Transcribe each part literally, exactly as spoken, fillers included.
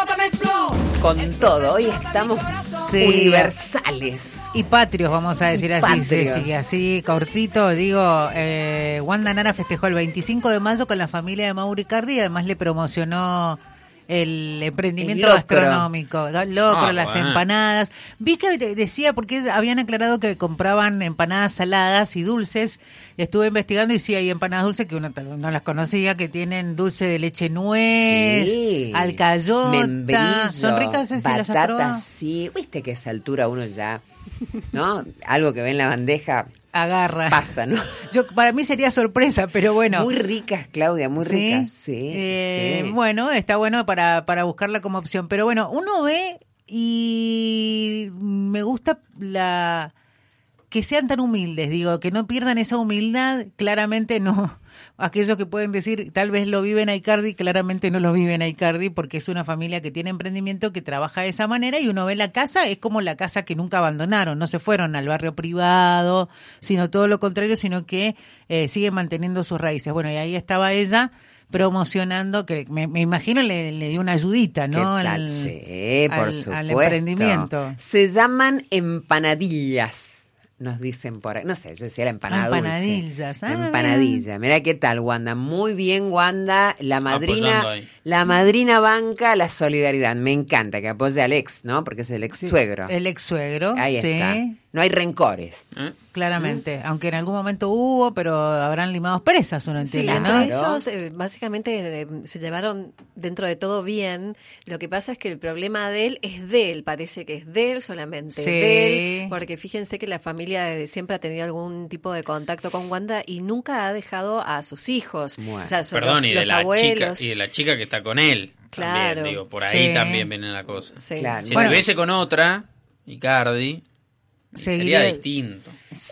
Con todo, hoy estamos sí. universales. Y patrios, vamos a decir y así, patrios. sí, sí, así cortito. Digo, eh, Wanda Nara festejó el veinticinco de mayo con la familia de Mauro Icardi y además le promocionó el emprendimiento el gastronómico, locro, ah, las bueno. empanadas. Vi que decía, porque habían aclarado que compraban empanadas saladas y dulces. Estuve investigando y sí hay empanadas dulces que uno no las conocía, que tienen dulce de leche nuez, sí. alcayota. Membrillo, Son ricas, ¿sí? Las has probado? batatas, sí. Viste que a esa altura uno ya, ¿no? Algo que ve en la bandeja agarra. pasa, ¿no? Yo, para mí sería sorpresa, pero bueno. Muy ricas, Claudia, muy ¿Sí? ricas. Sí, eh, sí. Bueno, está bueno para, para buscarla como opción. Pero bueno, uno ve y me gusta la que sean tan humildes, digo, que no pierdan esa humildad, claramente no. Aquellos que pueden decir, tal vez lo viven a Icardi, claramente no lo viven a Icardi, porque es una familia que tiene emprendimiento, que trabaja de esa manera, y uno ve la casa, es como la casa que nunca abandonaron, no se fueron al barrio privado, sino todo lo contrario, sino que eh, siguen manteniendo sus raíces. Bueno, y ahí estaba ella promocionando, que me, me imagino le, le dio una ayudita, ¿no? ¿Qué tal? Al, Sí, por al, supuesto. al emprendimiento. Se llaman empanadillas. Nos dicen por ahí, no sé, yo decía la empanada dulce. Empanadillas, ah. Empanadilla. Mirá qué tal, Wanda. Muy bien, Wanda. La madrina, Apoyando ahí. la madrina banca la solidaridad. Me encanta que apoye al ex, ¿no? Porque es el ex Sí, suegro. el ex suegro, Ahí sí. está. No hay rencores. ¿Eh? Claramente, aunque en algún momento hubo, pero habrán limado presas, uno Sí, entiende, entre ¿no? Claro. ellos eh, básicamente eh, se llevaron dentro de todo bien. Lo que pasa es que el problema de él es de él, parece que es de él solamente, Sí. de él, porque fíjense que la familia desde siempre ha tenido algún tipo de contacto con Wanda y nunca ha dejado a sus hijos. Bueno. O sea, son Perdón, los, y de los la abuelos. chica y de la chica que está con él. Claro. También, digo, por ahí Sí. también viene la cosa. Sí. Claro. Si Bueno. estuviese con otra, Icardi, Seguiría- sería distinto.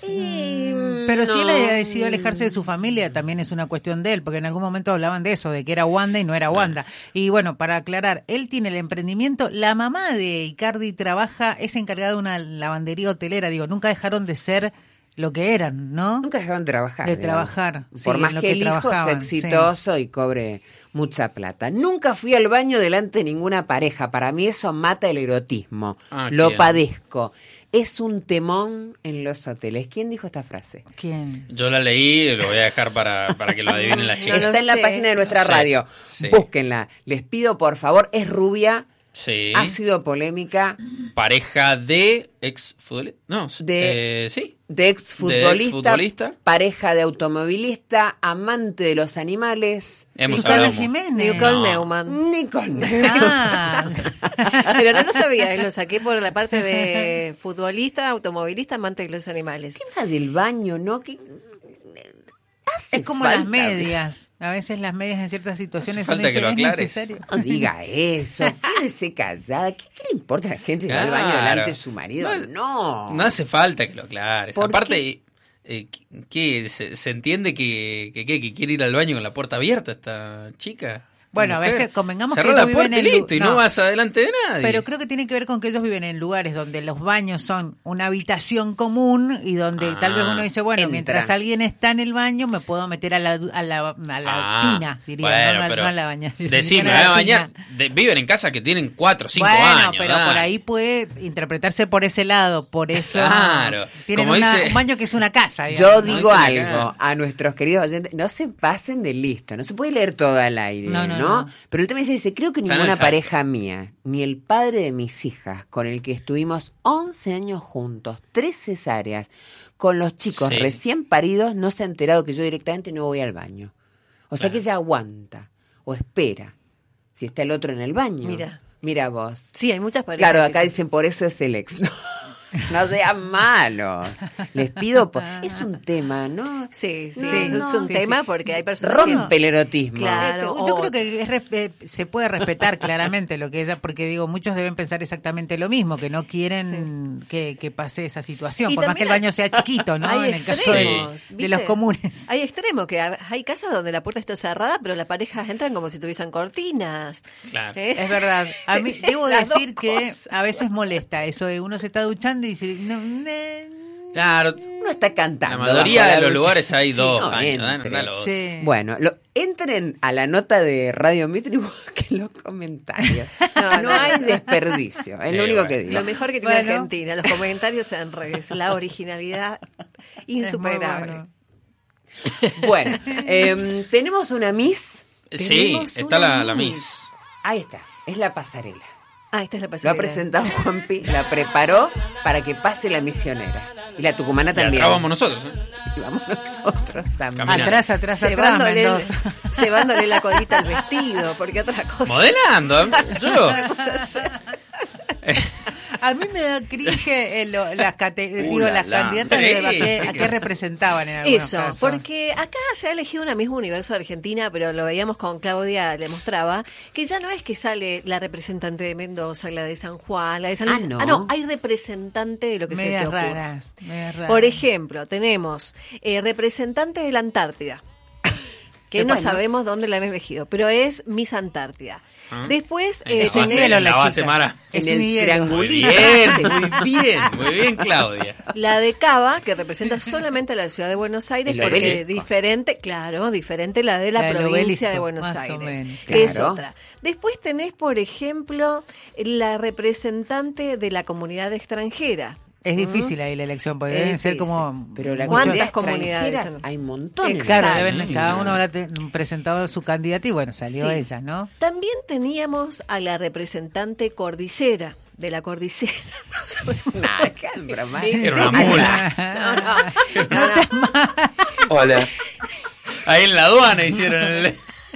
Sí, Pero si él no. ha decidido alejarse de su familia, también es una cuestión de él, porque en algún momento hablaban de eso, de que era Wanda y no era Wanda. Y bueno, para aclarar, él tiene el emprendimiento, la mamá de Icardi trabaja, es encargada de una lavandería hotelera, digo, nunca dejaron de ser lo que eran, ¿no? Nunca dejaron de trabajar. De digamos. trabajar, Por sí, más en lo que, que el hijo sea trabajaban, sí. exitoso y cobre mucha plata. Nunca fui al baño delante de ninguna pareja. Para mí eso mata el erotismo. Ah, Lo ¿quién? padezco. Es un temón en los hoteles. ¿Quién dijo esta frase? ¿Quién? Yo la leí, lo voy a dejar para, para que lo adivinen las No chicas. lo Está en la sé. página de nuestra Sí, radio. sí. Búsquenla. Les pido, por favor. Es rubia. Sí. Ha sido polémica. Pareja de ex futbolista. No, De- eh, sí. De exfutbolista, De exfutbolista. pareja de automovilista, amante de los animales. Hemos Susana hablado mu- Jiménez. Nicole No. Neumann. Nicole. Ah, Pero no lo sabía, eh, lo saqué por la parte de futbolista, automovilista, amante de los animales. ¿Qué va del baño, no? ¿Qué- hace es como falta? las medias. A veces las medias en ciertas situaciones Hace uno falta dice, que lo ¿es aclares. necesario? No diga eso, quédese callada. ¿Qué, qué le importa a la gente si va al baño Claro. delante de su marido? No. No hace falta que lo aclares. ¿Por Aparte, eh, ¿qué, se, se entiende que, que, que, que quiere ir al baño con la puerta abierta esta chica? Bueno, a Mujer. veces convengamos que Cerrá ellos la viven puerta y en lu- listo, y no. no. vas adelante de nadie. Pero creo que tiene que ver con que ellos viven en lugares donde los baños son una habitación común y donde Ah, tal vez uno dice, bueno, entra. mientras alguien está en el baño me puedo meter a la, a la, a la Ah, tina, diría, bueno, no, no, pero no a la bañadera. Decime, a me voy la a bañar. tina. De- viven en casa que tienen cuatro o cinco bueno, años. pero dale. por ahí puede interpretarse por ese lado, por eso Claro, tienen como una- dice- un baño que es una casa. Yo digamos, ¿no? digo Eso me algo cae. a nuestros queridos oyentes, no se pasen de listo, no se puede leer todo al aire, No, ¿no? no, no. Pero el tema dice, dice, creo que Está en ninguna el site. pareja mía, ni el padre de mis hijas, con el que estuvimos once años juntos, tres cesáreas, con los chicos Sí. recién paridos, no se ha enterado que yo directamente no voy al baño. O sea Claro. que ella aguanta o espera si está el otro en el baño. Mira. Mira vos. Sí, hay muchas parejas. Claro, que acá sí. dicen por eso es el ex. No, no sean malos. Les pido, por- es un tema, ¿no? Sí, sí, No, es no, un sí, tema sí. porque hay personas que... Rompe el erotismo. Claro. Eh, Yo o- creo que es res- eh, se puede respetar claramente lo que ella, porque digo, muchos deben pensar exactamente lo mismo, que no quieren que, que pase esa situación, Y por más que el también baño sea chiquito, ¿no? hay En el caso de, extremos, de ¿viste? los comunes. Hay extremos, que ha- hay casas donde la puerta está cerrada, pero las parejas entran como si tuviesen cortinas. Claro. ¿Eh? Es verdad. A mí debo Las dos decir que cosas. a veces molesta eso de uno se está duchando y dice, no, ne- Claro, Uno está cantando. la mayoría bajo la de los ducha. lugares hay Sí, dos no, baños. ¿eh? entre. Dale otro. Sí. Bueno, lo, entren a la nota de Radio Mitre y busquen los comentarios. No, No, no, hay no. desperdicio, es Sí, lo único bueno. que digo. Lo mejor que tiene Bueno. Argentina, los comentarios en redes, la originalidad Es muy insuperable. bueno. Bueno, em, tenemos una Miss. Sí, Tenemos está una la, la Miss. Miss. Ahí está, es la pasarela. Ah, esta es la Lo pasarela. ha presentado Juanpi, la preparó para que pase la misionera. Y la tucumana Y también. atrás vamos nosotros. ¿eh? Y vamos nosotros también. Caminando. Atrás, atrás, atrás, Llevándole, Mendoza. llevándole la colita al vestido, porque otra cosa. Modelando. ¿eh? Yo. otra cosa es- A mí me da cringe eh, lo- las, cate- Uh, digo, la, las la. candidatas de a Sí. qué, a qué representaban en algunos Eso, casos. porque acá se ha elegido una misma universo de Argentina, pero lo veíamos con Claudia, le mostraba, que ya no es que sale la representante de Mendoza, la de San Juan, la de San Ah, Luis. ¿no? Ah, no, hay representante de lo que se te medias ocurra. raras, medias raras. Por ejemplo, tenemos eh, representante de la Antártida, que Qué no bueno. sabemos dónde la han elegido, pero es Miss Antártida. Ah. Después, En eh, Es la un base, hielo en la la base, chica. Mara. Es En un el hielo. Muy triangulito. bien, muy bien, muy bien, Claudia. la de Cava, que representa solamente a la ciudad de Buenos Aires, El porque es obelisco. diferente, claro, diferente la de la, La del provincia obelisco, de Buenos más o Aires, menos. que es Claro. otra. Después tenés, por ejemplo, la representante de la comunidad extranjera. Es difícil ahí la elección, porque Es deben ser difícil. como... Pero la ¿Cuántas cantidad de comunidades extranjeras son? hay montones. Claro, Exacto. deben- cada uno habrá te- presentado su candidato y bueno, salió Sí. esa, ¿no? También teníamos a la representante cordillera, de la cordillera. No sabemos. Nah, qué broma. Sí, Era sí. una mula. No, no. No seas más. Hola. Ahí en la aduana hicieron el...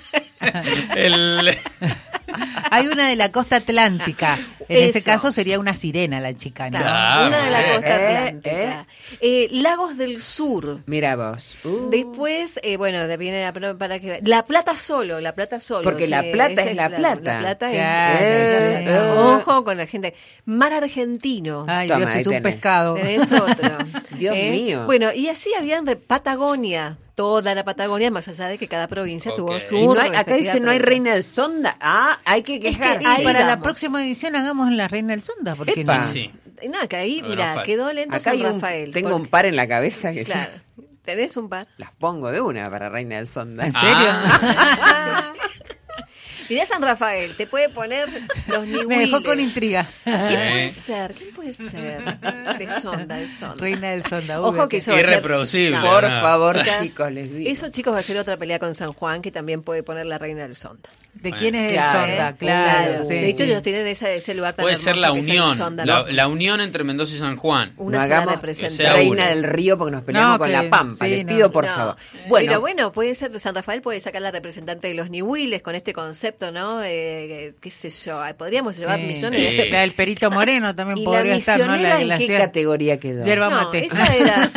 el Hay una de la costa atlántica. En ese Eso. caso sería una sirena la chica, ¿no? Claro. Una de la Eh, costa eh, atlántica. Eh, Lagos del Sur. Mira vos. Uh. Después, eh, bueno, de viene la pero para que La Plata solo, La Plata solo. Porque La Plata esa es La Plata. La Plata Claro, es, es la sí, Plata. sí. Ojo con la gente. Mar Argentino. Ay, Toma, Dios, ahí es un tenés. pescado. Tenés otro. Dios mío. Bueno, y así habían re- Patagonia, toda la Patagonia, más allá de que cada provincia Ok. tuvo su Y no hay- acá respectiva dice no hay provincia. reina del sonda. Ah, hay que quejar. Y Ahí para la vamos. próxima edición hagamos la reina del sonda, porque Epa. no. Sí. No, que ahí, Pero mira, Rafael. quedó lento Acá San hay un- Rafael. tengo un porque- par en la cabeza que Claro. ya ¿Tenés un par? las pongo de una para reina del sonda. ¿En serio? Ah, Mirá San Rafael, te puede poner los nihuiles. Me dejó con intriga. ¿Quién Sí. puede ser? ¿Quién puede ser? De sonda, de sonda. Reina del sonda. uy, Ojo que qué- eso va a ser- Irreproducible. Por no. favor, Chicas, chicos, les digo. Eso, chicos, va a ser otra pelea con San Juan, que también puede poner la reina del sonda. ¿De quién es el Claro, sonda? ¿eh? Claro, Claro. sí, de hecho, sí. ellos tienen ese, ese lugar tan Puede ser la hermoso que es el unión, sonda, la, ¿no? la unión entre Mendoza y San Juan. Una no sola hagamos representante. sea reina una. del río porque nos peleamos No, con que- la pampa. sí, Les no. pido por No. favor. Pero Bueno, bueno, puede ser, San Rafael puede sacar la representante de los nihuiles con este concepto, ¿no? Eh, qué sé yo, podríamos llevar Sí. millones Sí. de... La del Perito Moreno también ¿y la podría estar, ¿no? misionera La en qué glaciar. categoría quedó? Yerba No, mate. esa era...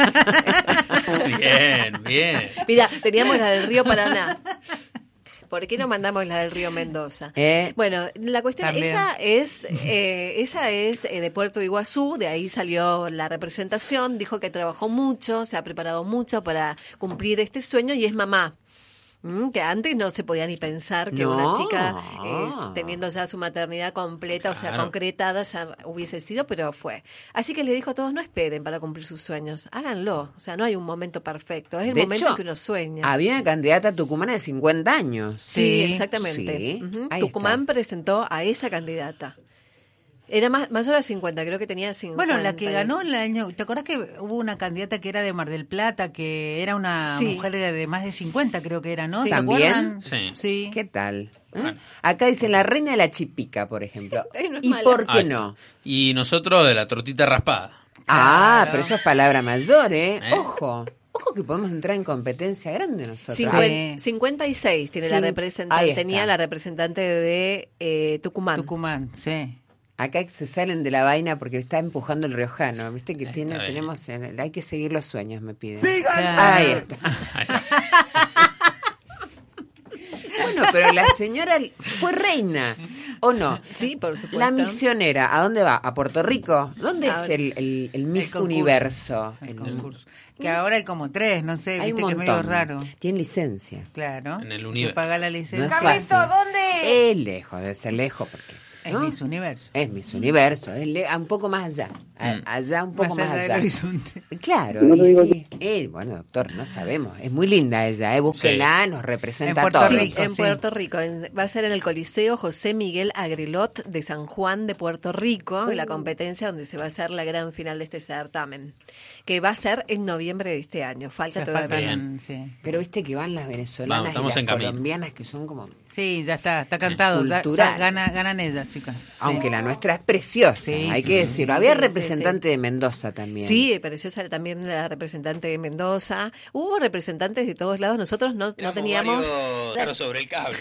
Bien, bien. Mira, teníamos la del río Paraná. ¿Por qué no mandamos la del río Mendoza? Eh. Bueno, la cuestión, También. esa es, eh, esa es eh, de Puerto Iguazú, de ahí salió la representación, dijo que trabajó mucho, se ha preparado mucho para cumplir este sueño y es mamá. Mm, que antes no se podía ni pensar que No. una chica eh, teniendo ya su maternidad completa, o sea, Claro. concretada, ya hubiese sido, pero fue. Así que le dijo a todos, no esperen para cumplir sus sueños, háganlo. O sea, no hay un momento perfecto, es el De momento hecho, en que uno sueña. había una candidata tucumana de cincuenta años. Sí, Sí, exactamente. sí, Ujú. ahí Tucumán está. presentó a esa candidata. Era más mayor a cincuenta, creo que tenía cincuenta. Bueno, la que ganó el año, ¿te acordás que hubo una candidata que era de Mar del Plata, que era una Sí. mujer de de más de cincuenta, creo que era, ¿no? Sí. ¿Se ¿También? acuerdan? Sí. Sí. ¿Qué tal? ¿Eh? Bueno. Acá dice la reina de la chipica, por ejemplo. Ay, no es ¿Y mala. por qué Ahí está. no? Y nosotros de la tortita raspada. Ah, Claro. pero eso es palabra mayor, ¿eh? ¿Eh? Ojo. Ojo que podemos entrar en competencia grande nosotros. Cincuen- Sí. cincuenta y seis tiene Cin- la ahí representante, está. tenía la representante de eh, Tucumán. Tucumán, sí. Acá se salen de la vaina porque está empujando el riojano. Viste que Está tiene, bien. tenemos, en- hay que seguir los sueños, me piden. Claro. Ahí está. Ahí está. Bueno, pero la señora fue reina, ¿o no? Sí, por supuesto. La misionera, ¿a dónde va? ¿A Puerto Rico? ¿Dónde A es ver. el, el, el Miss El concurso. Universo? El El- concurso. Que ahora hay como tres, no sé, Hay un viste que es medio montón. raro. Tienen licencia. Claro. En el Que universo. paga la No licencia. es fácil. ¿dónde? Es lejos, debe ser lejos porque... Es ¿no? Miss Universo. Es Miss Universo, es le- un poco más allá, a- Mm. allá un poco Más más, allá del allá. horizonte. Claro, No y te digo sí. Eh, bueno, doctor, no sabemos. Es muy linda ella, ¿eh? Búsquenla, nos representa En a Puerto todos. Sí, Rico, en sí. Puerto Rico. En- Va a ser en el Coliseo José Miguel Agrelot de San Juan de Puerto Rico, en la competencia donde se va a hacer la gran final de este certamen, que va a ser en noviembre de este año. Falta O sea, todavía. faltan, sí. Pero viste que van las venezolanas Vamos, estamos y las en camino. colombianas que son como... Sí, ya está, está cantado. Ya, Cultural. ya gana, ganan ellas, chicas. Aunque la nuestra es preciosa, Sí, hay sí, que sí. decirlo. Había Sí, sí, representante de Mendoza también. Sí, preciosa también la representante de Mendoza. Hubo representantes de todos lados. Nosotros no, no teníamos... Claro, sobre el cable.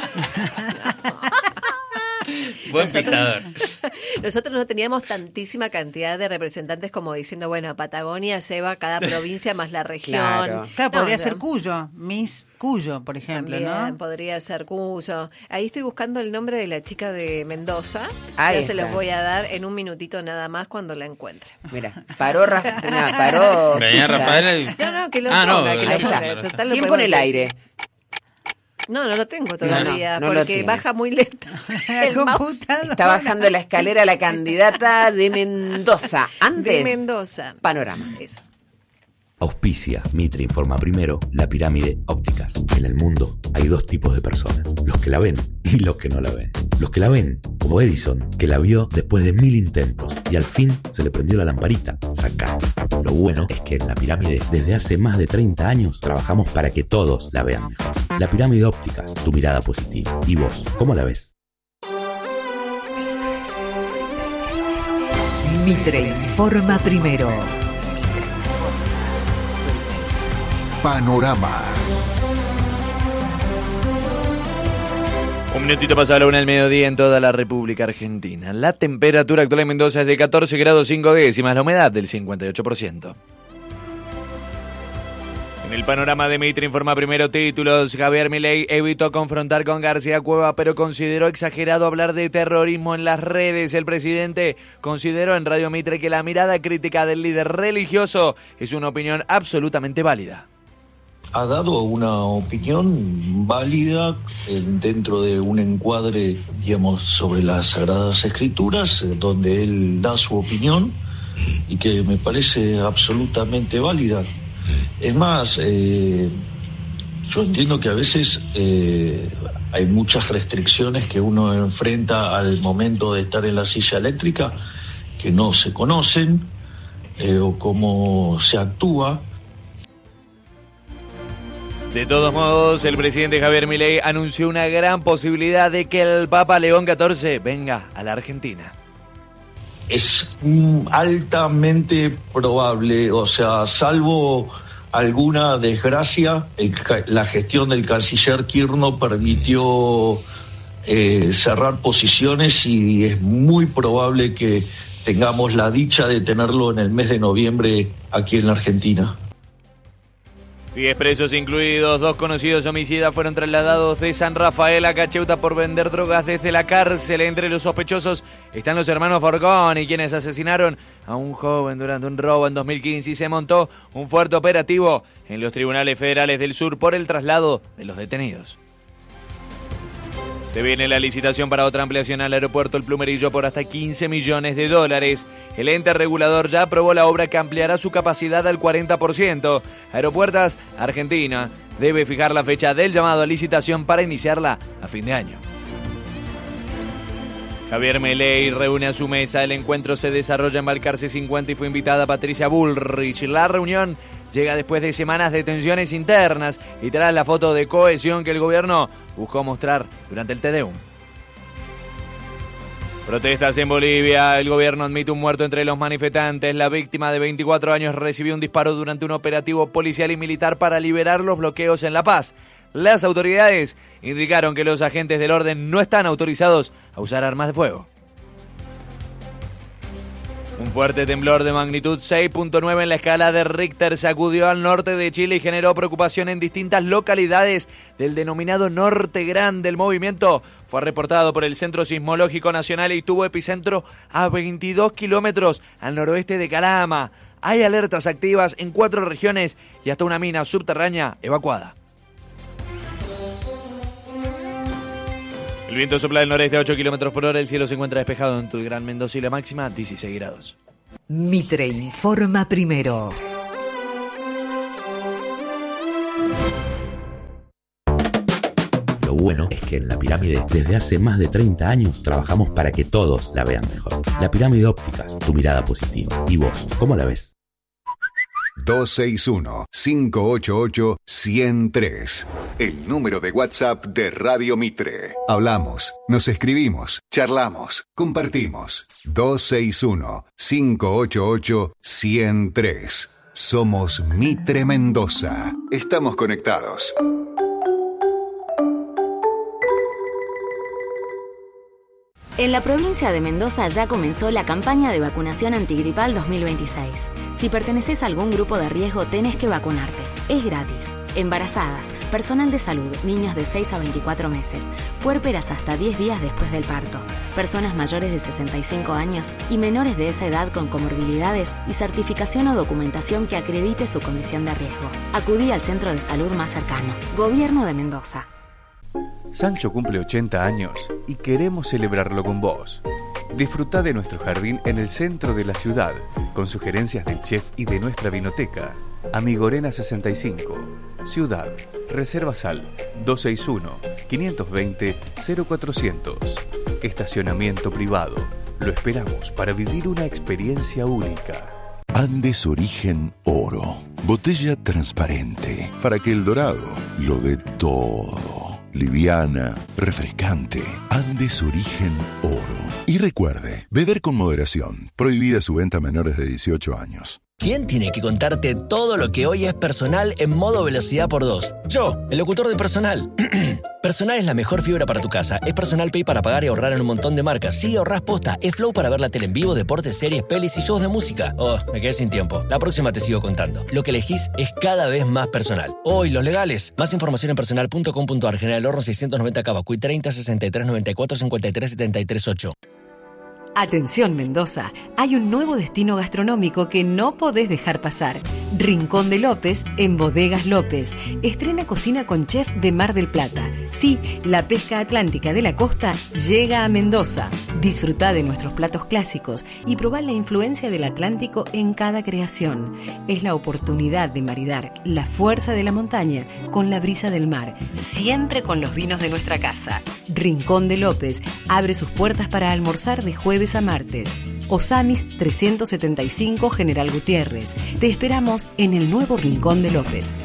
Buen pisador. Nosotros no teníamos tantísima cantidad de representantes como diciendo, bueno, Patagonia lleva cada provincia más la región. Claro. Claro, No, podría no. ser Cuyo, Miss Cuyo, por ejemplo, También ¿no? podría ser Cuyo. Ahí estoy buscando el nombre de la chica de Mendoza. Ahí ya se está. los voy a dar en un minutito nada más cuando la encuentre. Mira, paró, Ra- no, paró Venía Susa. Rafael. y- No, no, que lo Ah, no, ponga, que lo ahí Susa, está. ponga. claro. Total, lo ¿Quién podemos pone el decir. aire? No, no lo tengo todavía, no lo porque tiene. baja muy lento. La El mouse computadora. Está bajando la escalera la candidata de Mendoza. Antes, de Mendoza. panorama. Eso. Auspicia, Mitre informa primero, la pirámide ópticas. En el mundo hay dos tipos de personas, los que la ven y los que no la ven. Los que la ven, como Edison, que la vio después de mil intentos y al fin se le prendió la lamparita. Sacá. Lo bueno es que en la pirámide, desde hace más de treinta años, trabajamos para que todos la vean mejor. La pirámide ópticas, tu mirada positiva. ¿Y vos, cómo la ves? Mitre informa primero. Panorama. Un minutito pasado a la una del mediodía en toda la República Argentina. La temperatura actual en Mendoza es de catorce grados cinco décimas, la humedad del cincuenta y ocho por ciento. En el panorama de Mitre informa primero títulos. Javier Milei evitó confrontar con García Cueva, pero consideró exagerado hablar de terrorismo en las redes. El presidente consideró en Radio Mitre que la mirada crítica del líder religioso es una opinión absolutamente válida. Ha dado una opinión válida eh, dentro de un encuadre, digamos, sobre las Sagradas Escrituras, eh, donde él da su opinión y que me parece absolutamente válida. Es más, eh, yo entiendo que a veces eh, hay muchas restricciones que uno enfrenta al momento de estar en la silla eléctrica que no se conocen eh, o cómo se actúa. De todos modos, el presidente Javier Milei anunció una gran posibilidad de que el Papa León catorce venga a la Argentina. Es mm, altamente probable, o sea, salvo alguna desgracia, el ca- la gestión del canciller Kirchner permitió eh, cerrar posiciones y es muy probable que tengamos la dicha de tenerlo en el mes de noviembre aquí en la Argentina. Diez presos incluidos, dos conocidos homicidas fueron trasladados de San Rafael a Cacheuta por vender drogas desde la cárcel. Entre los sospechosos están los hermanos Forconi, quienes asesinaron a un joven durante un robo en dos mil quince y se montó un fuerte operativo en los tribunales federales del sur por el traslado de los detenidos. Se viene la licitación para otra ampliación al aeropuerto El Plumerillo por hasta quince millones de dólares. El ente regulador ya aprobó la obra que ampliará su capacidad al cuarenta por ciento. Aeropuertos Argentina debe fijar la fecha del llamado a licitación para iniciarla a fin de año. Javier Milei reúne a su mesa. El encuentro se desarrolla en Balcarce cincuenta y fue invitada Patricia Bullrich. La reunión llega después de semanas de tensiones internas y tras la foto de cohesión que el gobierno buscó mostrar durante el Te Deum. Protestas en Bolivia. El gobierno admite un muerto entre los manifestantes. La víctima de veinticuatro años recibió un disparo durante un operativo policial y militar para liberar los bloqueos en La Paz. Las autoridades indicaron que los agentes del orden no están autorizados a usar armas de fuego. Un fuerte temblor de magnitud seis punto nueve en la escala de Richter sacudió al norte de Chile y generó preocupación en distintas localidades del denominado Norte Grande. El movimiento fue reportado por el Centro Sismológico Nacional y tuvo epicentro a veintidós kilómetros al noroeste de Calama. Hay alertas activas en cuatro regiones y hasta una mina subterránea evacuada. El viento sopla del noreste a ocho kilómetros por hora. El cielo se encuentra despejado entre el Gran Mendoza y la máxima dieciséis grados. Mitre informa primero. Lo bueno es que en La Pirámide, desde hace más de treinta años, trabajamos para que todos la vean mejor. La Pirámide Ópticas, tu mirada positiva. ¿Y vos, cómo la ves? dos seis uno, cinco ocho ocho, uno cero tres. El número de WhatsApp de Radio Mitre. Hablamos, nos escribimos, charlamos, compartimos. dos seis uno, cinco ocho ocho, uno cero tres. Somos Mitre Mendoza. Estamos conectados. En la provincia de Mendoza ya comenzó la campaña de vacunación antigripal dos mil veintiséis. Si perteneces a algún grupo de riesgo, tenés que vacunarte. Es gratis. Embarazadas, personal de salud, niños de seis a veinticuatro meses, puérperas hasta diez días después del parto, personas mayores de sesenta y cinco años y menores de esa edad con comorbilidades y certificación o documentación que acredite su condición de riesgo. Acudí al centro de salud más cercano. Gobierno de Mendoza. Sancho cumple ochenta años y queremos celebrarlo con vos. Disfrutá de nuestro jardín en el centro de la ciudad, con sugerencias del chef y de nuestra vinoteca. Amigorena sesenta y cinco, Ciudad, Reserva Sal, dos seis uno, cinco dos cero, cero cuatrocientos. Estacionamiento privado. Lo esperamos para vivir una experiencia única. Andes Origen Oro. Botella transparente para que el dorado lo dé todo. Liviana, refrescante. Andes Origen Oro. Y recuerde, beber con moderación. Prohibida su venta a menores de dieciocho años. ¿Quién tiene que contarte todo lo que hoy es Personal en modo velocidad por dos? Yo, el locutor de Personal. Personal es la mejor fibra para tu casa. Es Personal Pay para pagar y ahorrar en un montón de marcas. Sí, ahorrás posta. Es Flow para ver la tele en vivo, deportes, series, pelis y shows de música. Oh, me quedé sin tiempo. La próxima te sigo contando. Lo que elegís es cada vez más personal. Hoy, los legales. Más información en personal punto com punto ar. General Horno seiscientos noventa Cavacuy treinta, sesenta y tres, noventa y cuatro, cincuenta y tres, setenta y tres, ocho. Atención Mendoza, hay un nuevo destino gastronómico que no podés dejar pasar. Rincón de López en Bodegas López. Estrena cocina con chef de Mar del Plata. Sí, la pesca atlántica de la costa llega a Mendoza. Disfrutá de nuestros platos clásicos y probá la influencia del Atlántico en cada creación. Es la oportunidad de maridar la fuerza de la montaña con la brisa del mar, siempre con los vinos de nuestra casa. Rincón de López abre sus puertas para almorzar de jueves a martes. Osamis trescientos setenta y cinco General Gutiérrez. Te esperamos en el nuevo Rincón de López.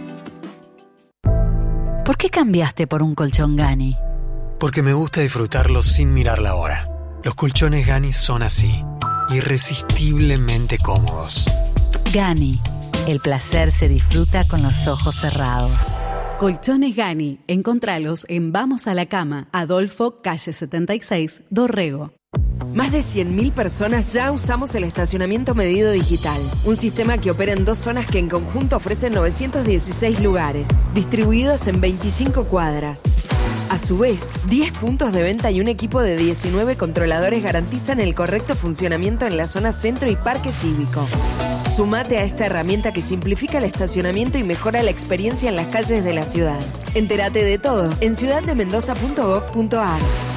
¿Por qué cambiaste por un colchón Gani? Porque me gusta disfrutarlos sin mirar la hora. Los colchones Gani son así, irresistiblemente cómodos. Gani, el placer se disfruta con los ojos cerrados. Colchones Gani, encontralos en Vamos a la Cama, Adolfo, calle setenta y seis, Dorrego. Más de cien mil personas ya usamos el estacionamiento medido digital, un sistema que opera en dos zonas que en conjunto ofrecen novecientos dieciséis lugares, distribuidos en veinticinco cuadras. A su vez, diez puntos de venta y un equipo de diecinueve controladores garantizan el correcto funcionamiento en la zona centro y parque cívico. Sumate a esta herramienta que simplifica el estacionamiento y mejora la experiencia en las calles de la ciudad. Entérate de todo en ciudad de mendoza punto gov punto ar.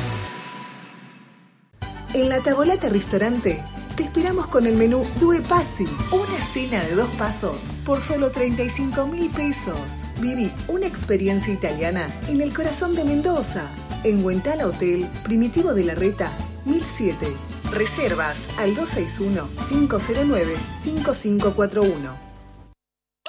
En La Tavolata Restaurante te esperamos con el menú Due Passi, una cena de dos pasos por solo treinta y cinco mil pesos. Viví una experiencia italiana en el corazón de Mendoza, en Huentala Hotel, Primitivo de la Reta, mil siete. Reservas al dos seis uno, cinco cero nueve, cinco cinco cuatro uno.